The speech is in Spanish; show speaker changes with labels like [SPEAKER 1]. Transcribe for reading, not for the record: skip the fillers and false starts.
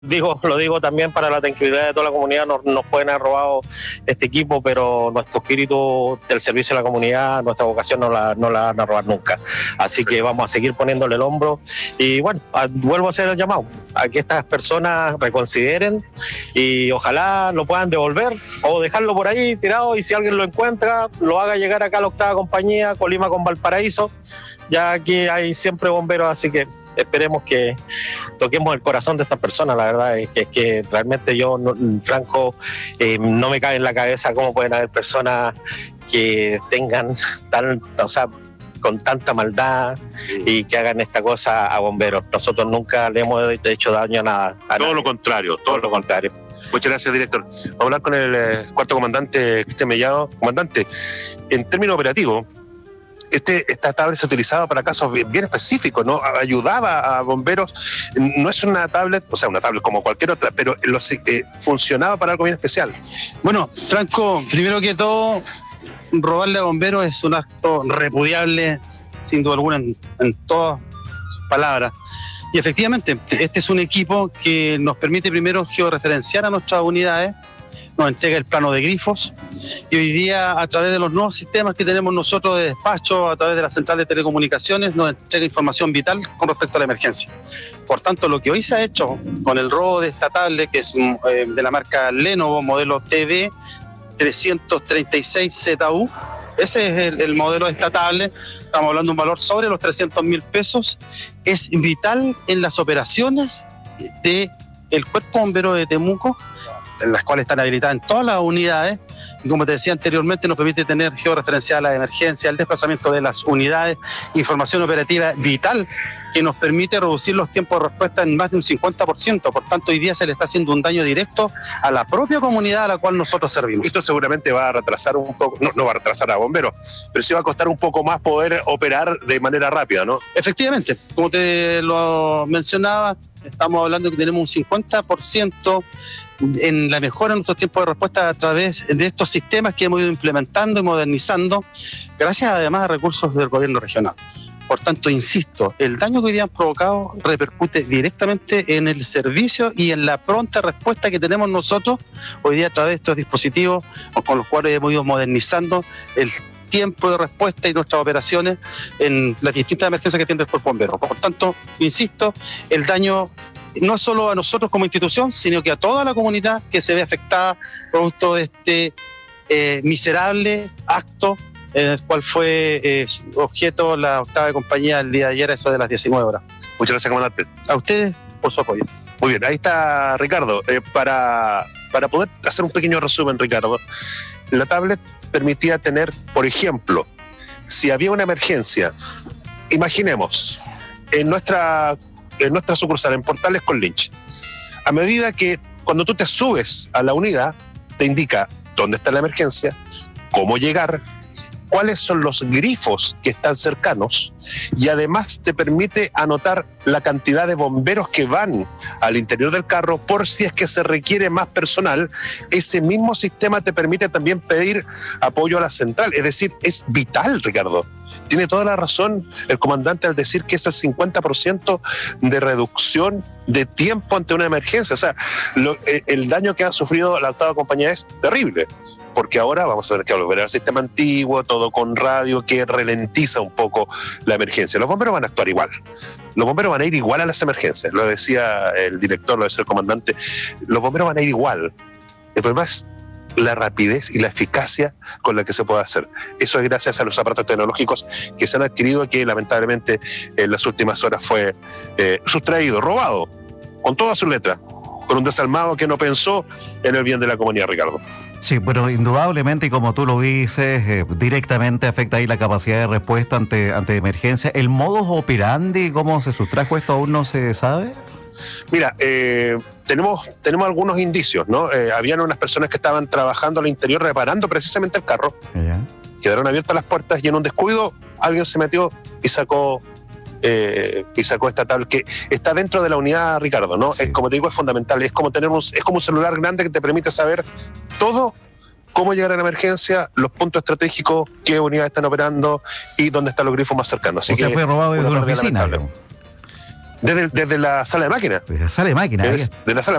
[SPEAKER 1] Lo digo también para la tranquilidad de toda la comunidad. Nos pueden haber robado este equipo, pero nuestro espíritu del servicio a la comunidad, nuestra vocación no la van a robar nunca. Así que vamos a seguir poniéndole el hombro. Y bueno, vuelvo a hacer el llamado a que estas personas reconsideren y ojalá lo puedan devolver o dejarlo por ahí tirado, y si alguien lo encuentra, lo haga llegar acá a la 8ª compañía, Colima con Valparaíso. Ya aquí hay siempre bomberos, así que esperemos que toquemos el corazón de estas personas. La verdad es que realmente yo, Franco, no me cabe en la cabeza cómo pueden haber personas que tengan con tanta maldad y que hagan esta cosa a bomberos. Nosotros nunca le hemos hecho daño a nada.
[SPEAKER 2] Todo lo contrario. Muchas gracias, director. Vamos a hablar con el cuarto comandante, Cristian Mellado. Comandante, en términos operativos, esta tablet se utilizaba para casos bien específicos, ¿no? Ayudaba a bomberos. No es una tablet, o sea, una tablet como cualquier otra, pero funcionaba para algo bien especial.
[SPEAKER 3] Bueno, Franco, primero que todo, robarle a bomberos es un acto repudiable, sin duda alguna, en todas sus palabras. Y efectivamente, este es un equipo que nos permite primero georreferenciar a nuestras unidades, nos entrega el plano de grifos, y hoy día, a través de los nuevos sistemas que tenemos nosotros de despacho, a través de la central de telecomunicaciones, nos entrega información vital con respecto a la emergencia. Por tanto, lo que hoy se ha hecho con el robo de esta tablet, que es de la marca Lenovo, modelo TV336ZU, ese es el modelo de esta tablet. Estamos hablando de un valor sobre los 300.000 pesos. Es vital en las operaciones del Cuerpo Bombero de Temuco, en las cuales están habilitadas en todas las unidades, y como te decía anteriormente, nos permite tener georreferenciada la emergencia, el desplazamiento de las unidades, información operativa vital que nos permite reducir los tiempos de respuesta en más de un 50%. Por tanto, hoy día se le está haciendo un daño directo a la propia comunidad a la cual nosotros servimos.
[SPEAKER 2] Esto seguramente va a retrasar un poco, no va a retrasar a bomberos, pero sí va a costar un poco más poder operar de manera rápida, ¿no?
[SPEAKER 3] Efectivamente, como te lo mencionaba, estamos hablando de que tenemos un 50% en la mejora de nuestros tiempos de respuesta a través de estos sistemas que hemos ido implementando y modernizando, gracias además a recursos del gobierno regional. Por tanto, insisto, el daño que hoy día han provocado repercute directamente en el servicio y en la pronta respuesta que tenemos nosotros hoy día a través de estos dispositivos con los cuales hemos ido modernizando el tiempo de respuesta y nuestras operaciones en las distintas emergencias que tiene el Cuerpo Bombero. Por tanto, insisto, el daño no es solo a nosotros como institución, sino que a toda la comunidad que se ve afectada producto de este miserable acto en el cual fue objeto la 8ª compañía el día de ayer, a eso de las 19 horas.
[SPEAKER 2] Muchas gracias, comandante.
[SPEAKER 3] A ustedes por su apoyo.
[SPEAKER 2] Muy bien, ahí está Ricardo. Para poder hacer un pequeño resumen, Ricardo, la tablet permitía tener, por ejemplo, si había una emergencia, imaginemos, en nuestra sucursal, en Portales con Lynch, a medida que cuando tú te subes a la unidad, te indica dónde está la emergencia, cómo llegar, cuáles son los grifos que están cercanos, y además te permite anotar la cantidad de bomberos que van al interior del carro por si es que se requiere más personal. Ese mismo sistema te permite también pedir apoyo a la central, es decir, es vital, Ricardo. Tiene toda la razón el comandante al decir que es el 50% de reducción de tiempo ante una emergencia. O sea, el daño que ha sufrido la 8ª compañía es terrible, porque ahora vamos a tener que volver al sistema antiguo, todo con radio, que ralentiza un poco la emergencia. Los bomberos van a actuar igual. Los bomberos van a ir igual a las emergencias. Lo decía el director, lo decía el comandante. Los bomberos van a ir igual. El problema es la rapidez y la eficacia con la que se puede hacer. Eso es gracias a los aparatos tecnológicos que se han adquirido, que lamentablemente en las últimas horas fue sustraído, robado, con todas sus letras, con un desalmado que no pensó en el bien de la comunidad, Ricardo.
[SPEAKER 4] Sí, pero indudablemente, y como tú lo dices, directamente afecta ahí la capacidad de respuesta ante emergencia. ¿El modus operandi, cómo se sustrajo esto, aún no se sabe?
[SPEAKER 2] Mira, tenemos algunos indicios, ¿no? Habían unas personas que estaban trabajando al interior reparando precisamente el carro.
[SPEAKER 4] ¿Ya?
[SPEAKER 2] Quedaron abiertas las puertas y en un descuido alguien se metió y sacó esta tablet que está dentro de la unidad, Ricardo, ¿no? Sí. Es, como te digo, es fundamental. Es como un celular grande que te permite saber todo, cómo llegar a la emergencia, los puntos estratégicos, qué unidades están operando y dónde están los grifos más cercanos. Así
[SPEAKER 4] o sea,
[SPEAKER 2] que
[SPEAKER 4] fue robado desde una oficina.
[SPEAKER 2] Desde la sala de máquinas.
[SPEAKER 4] Desde la sala de máquinas.
[SPEAKER 2] De la sala